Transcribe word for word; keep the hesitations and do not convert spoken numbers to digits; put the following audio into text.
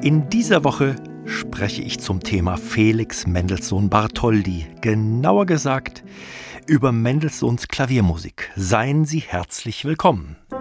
In dieser Woche spreche ich zum Thema Felix Mendelssohn Bartholdy, genauer gesagt über Mendelssohns Klaviermusik. Seien Sie herzlich willkommen.